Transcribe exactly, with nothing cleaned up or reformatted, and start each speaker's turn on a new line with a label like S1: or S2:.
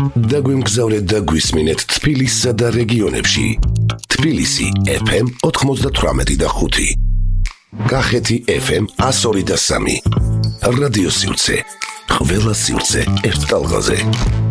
S1: დაგვიმგზავრეთ და გვისმინეთ თბილისსა და რეგიონებში. თბილისი ეფ ემ ოთხმოცდათვრამეტი და ხუთი. კახეთი ეფ ემ εκατო ორი და სამი. რადიო სივრცე. ყველა სივრცე ერთ ტალღაზე.